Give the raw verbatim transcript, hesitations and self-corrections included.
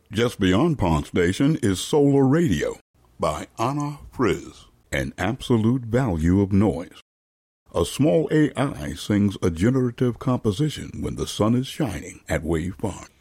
Just beyond Pond Station is Solar Radio by Anna Friz, An Absolute Value of Noise. A small A I sings a generative composition when the sun is shining at Wave Farm.